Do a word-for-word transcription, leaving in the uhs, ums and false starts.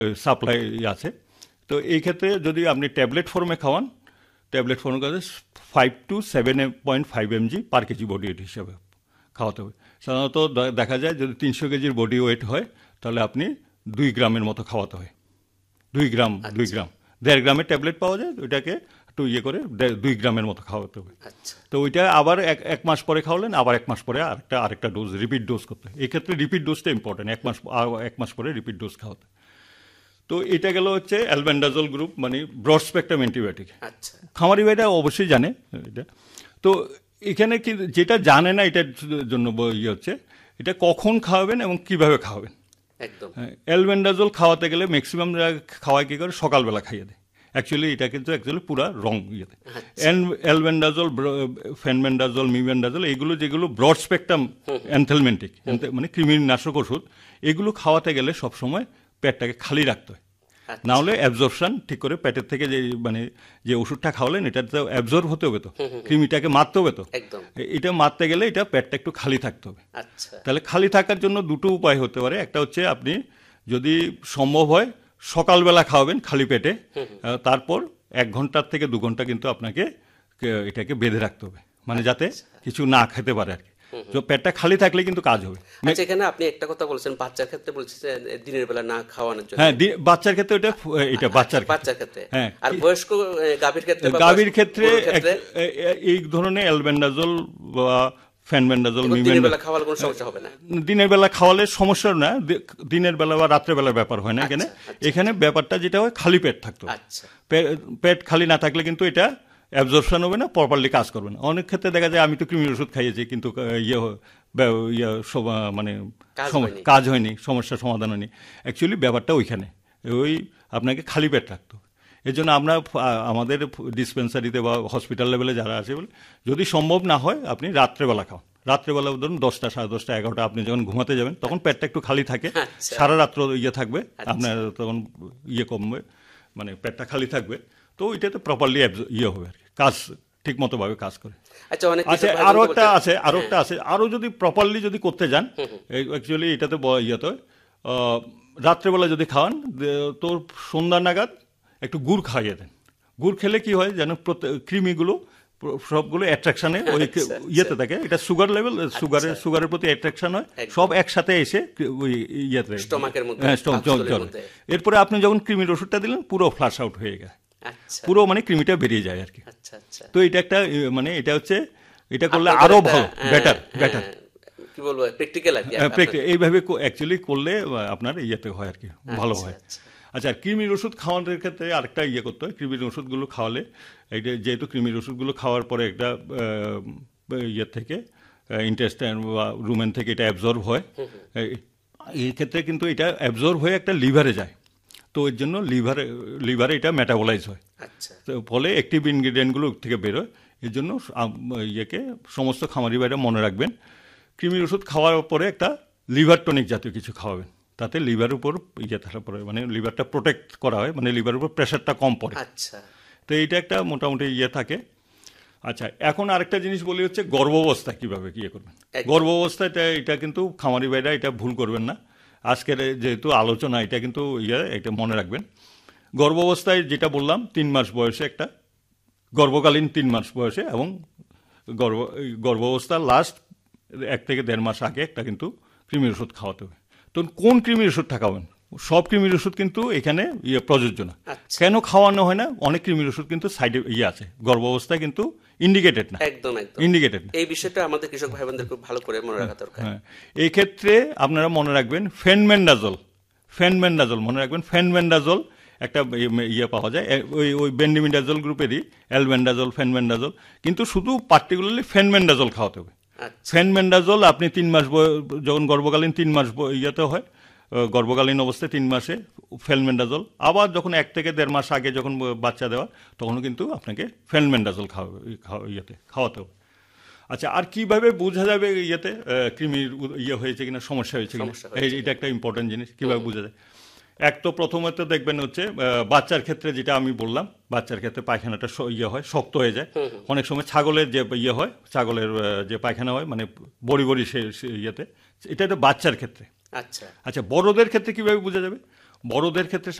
Supply আছে। তো এই ক্ষেত্রে যদি আপনি ট্যাবলেট ফর্মে খাওয়ান, ট্যাবলেট ফর্মে কাছে five two seven point five MG পার কেজি বডি ওয়েট হিসাবে খাওয়াতে হবে। সাধারণত দেখা যায় যদি তিনশো কেজির বডি ওয়েট হয় তাহলে আপনি দুই গ্রামের মতো খাওয়াতে হয়। দুই গ্রাম দুই গ্রাম দেড় গ্রামের ট্যাবলেট পাওয়া যায়, ওইটাকে একটু ইয়ে করে দুই গ্রামের মতো খাওয়াতে হবে। তো ওইটা আবার এক এক মাস পরে খাওয়ালেন, আবার এক মাস পরে আরেকটা আরেকটা ডোজ রিপিট ডোজ করতে হয়। এই ক্ষেত্রে রিপিট ডোজটা ইম্পর্টেন্ট, এক মাস এক মাস পরে রিপিট ডোজ খাওয়াতে। তো এটা গেল হচ্ছে অ্যালবেন্ডাজোল গ্রুপ, মানে ব্রড স্পেকট্রাম অ্যান্টিবায়োটিক। খামারি ভাইরা অবশ্যই জানে এটা। তো এখানে কি যেটা জানে না এটার জন্য ইয়ে হচ্ছে এটা কখন খাওয়াবেন এবং কিভাবে খাওয়াবেন। অ্যালবেন্ডাজোল খাওয়াতে গেলে ম্যাক্সিমাম খাওয়ায় কি করে সকালবেলা খাইয়ে দেয়। অ্যাকচুয়ালি এটা কিন্তু অ্যাকচুয়ালি পুরা রং ইয়েতে। অ্যালবেন্ডাজোল, ফেনবেন্ডাজোল, মিবেন্ডাজোল এইগুলো যেগুলো ব্রড স্পেকট্রাম অ্যানথেলমেন্টিক মানে কৃমিনাশক ওষুধ, এগুলো খাওয়াতে গেলে সবসময় পেটটাকে খালি রাখতে হয়, না হলে অ্যাবজর্পশন ঠিক করে পেটের থেকে যে মানে যে ওষুধটা খাওয়ালেন এটা তো অ্যাবজর্ব হতে হবে, তো কৃমিটাকে মারতে হবে, তো এটা মারতে গেলে এটা পেটটা একটু খালি থাকতে হবে। তাহলে খালি থাকার জন্য দুটো উপায় হতে পারে। একটা হচ্ছে আপনি যদি সম্ভব হয় সকালবেলা খাওয়াবেন খালি পেটে, তারপর এক ঘন্টার থেকে দু ঘন্টা কিন্তু আপনাকে এটাকে বেঁধে রাখতে হবে, মানে যাতে কিছু না খেতে পারে আর কি। পেটটা খালি থাকলে কিন্তু কাজ হবে। আচ্ছা, এখানে আপনি একটা কথা বলেছেন বাচ্চার ক্ষেত্রে, বলছেন দিনের বেলা না খাওয়ানোর জন্য। হ্যাঁ, বাচ্চার ক্ষেত্রে এটা এটা বাচ্চার বাচ্চার ক্ষেত্রে। হ্যাঁ, আর বয়স্ক গাভীর ক্ষেত্রে গাভীর ক্ষেত্রে এই ধরনের অ্যালবেন্ডাজোল বা ফেনবেন্ডাজোল, মিবেন্ডাজোল খাওয়ালে কোনো সমস্যা হবে না। দিনের বেলা খাওয়ালে সমস্যা না, দিনের বেলা বা রাত্রে বেলার ব্যাপার হয় না এখানে। এখানে ব্যাপারটা যেটা হয় খালি পেট থাকতো, পেট খালি না থাকলে কিন্তু এটা অ্যাবজর্পশন হবে না, প্রপারলি কাজ করবে না। অনেক ক্ষেত্রে দেখা যায় আমি তো কৃমির ওষুধ খাইয়েছি কিন্তু ইয়ে ইয়ে মানে কাজ হয়নি, সমস্যার সমাধান হয়নি। অ্যাকচুয়ালি ব্যাপারটা ওইখানে, ওই আপনাকে খালি পেট রাখতো। এই জন্য আমরা আমাদের ডিসপেন্সারিতে বা হসপিটাল লেভেলে যারা আছে বলে যদি সম্ভব না হয় আপনি রাত্রেবেলা খাও। রাত্রেবেলা ধরুন দশটা সাড়ে দশটা এগারোটা আপনি যখন ঘুমাতে যাবেন তখন পেটটা একটু খালি থাকে, সারা রাত্র ইয়ে থাকবে আপনার, তখন ইয়ে কমবে, মানে পেটটা খালি থাকবে। তো এটাতে প্রপারলি ইয়ে হবে আর কি, কাজ ঠিক মতো ভাবে কাজ করে। আচ্ছা, আরো একটা আছে আরো একটা আছে আরো যদি প্রপারলি যদি করতে যান, অ্যাকচুয়ালি এটাতে ইয়েতে রাত্রেবেলা যদি খাওয়ান তো সন্ধ্যা নাগাদ একটু গুড় খাইয়ে দেন। গুড় খেলে কি হয় যেন কৃমিগুলো সবগুলো অ্যাট্রাকশনে ওই ইয়েতে থাকে, এটা সুগার লেভেল, সুগারের সুগারের প্রতি অ্যাট্রাকশন হয়, সব একসাথে এসে ওই ইয়েতে এরপরে আপনি যখন কৃমির ওষুধটা দিলেন পুরো ফ্লাশ আউট হয়ে গেছে, পুরো মানে কৃমিটা বেরিয়ে যায় আর কি। তো এটা একটা মানে এটা হচ্ছে এটা করলে আরো ভালো, বেটার বেটার কি বলবো প্র্যাকটিক্যাল আর কি, এইভাবে অ্যাকচুয়ালি করলে আপনার ইয়েতে হয় আর কি, ভালো হয়। আচ্ছা, কৃমির ওষুধ খাওয়ানোর ক্ষেত্রে আরেকটা ইয়ে করতে হয়। কৃমির ওষুধগুলো খাওয়ালে এইটা যেহেতু কৃমির ওষুধগুলো খাওয়ার পরে একটা ইয়ে থেকে ইন্টেস্টাইন বা রুমেন থেকে এটা অ্যাবজর্ব হয়, এই ক্ষেত্রে কিন্তু এটা অ্যাবজর্ব হয়ে একটা লিভারে যায়। তো এর জন্য লিভারে লিভারে এটা মেটাবলাইজ হয়, ফলে অ্যাক্টিভ ইনগ্রিডিয়েন্টগুলো থেকে বেরোয়। এর জন্য ইয়েকে সমস্ত খামারি ভাইরা মনে রাখবেন, কৃমির ওষুধ খাওয়ার পরে একটা লিভার টনিক জাতীয় কিছু খাওয়াবেন, তাতে লিভারের উপর ইয়ে থাকা পড়ে, মানে লিভারটা প্রোটেক্ট করা হয়, মানে লিভারের উপর প্রেশারটা কম পড়ে। আচ্ছা, তো এইটা একটা মোটামুটি ইয়ে থাকে। আচ্ছা, এখন আরেকটা জিনিস বলি হচ্ছে গর্ভাবস্থা কীভাবে ইয়ে করবেন। গর্ভাবস্থাটা এটা কিন্তু খামারি ভাইরা এটা ভুল করবেন না। আজকের যেহেতু আলোচনা এটা কিন্তু ইয়ে এটা মনে রাখবেন। গর্ভাবস্থায় যেটা বললাম তিন মাস বয়সে একটা, গর্ভকালীন তিন মাস বয়সে এবং গর্ভ গর্ভাবস্থার লাস্ট এক থেকে দেড় মাস আগে একটা কিন্তু কৃমির ওষুধ খাওয়াতে হবে। তো কোন কৃমির ওষুধ খাওয়াবেন? সব কৃমির ওষুধ কিন্তু এখানে ইয়ে প্রযোজ্য না। কেন খাওয়ানো হয় না? অনেক কৃমির ওষুধ কিন্তু সাইডে ইয়ে আছে, গর্ভাবস্থায় কিন্তু ইন্ডিকেটেড না, একদম একদম ইন্ডিকেটেড। এই বিষয়টা আমাদের কৃষক ভাই বোনদের খুব ভালো করে মনে রাখা দরকার। হ্যাঁ, এই ক্ষেত্রে আপনারা মনে রাখবেন ফেনবেন্ডাজোল, ফেনবেন্ডাজোল মনে রাখবেন। ফেনবেন্ডাজোল একটা ইয়ে পাওয়া যায় ওই ওই বেন্ডিমিডাজোল গ্রুপেরই, অ্যালবেন্ডাজোল, ফেনবেন্ডাজোল, কিন্তু শুধু পার্টিকুলারলি ফেনবেন্ডাজোল খাওয়াতে হবে। ফেনবেন্ডাজোল আপনি তিন মাস যখন গর্ভকালীন তিন মাস ইয়েতে হয়, গর্ভকালীন অবস্থায় তিন মাসে ফেনবেন্ডাজোল, আবার যখন এক থেকে দেড় মাস আগে যখন বাচ্চা দেওয়া তখনও কিন্তু আপনাকে ফেনবেন্ডাজোল খাওয়াবে ইয়েতে খাওয়াতে হবে। আচ্ছা, আর কিভাবে বোঝা যাবে ইয়েতে কৃমির ইয়ে হয়েছে কিনা, সমস্যা হয়েছে কিনা, এটা একটা ইম্পর্টেন্ট জিনিস। কিভাবে বোঝা যায়? এক তো প্রথমত দেখবেন হচ্ছে বাচ্চার ক্ষেত্রে যেটা আমি বললাম, বাচ্চার ক্ষেত্রে পায়খানাটা ইয়ে হয়, শক্ত হয়ে যায়। অনেক সময় ছাগলের যে ইয়ে হয়, ছাগলের যে পায়খানা হয় মানে বড়ি বড়ি সে ইয়েতে, এটা তো বাচ্চার ক্ষেত্রে। আচ্ছা আচ্ছা, বড়দের ক্ষেত্রে কিভাবে বোঝা যাবে? বড়দের ক্ষেত্রে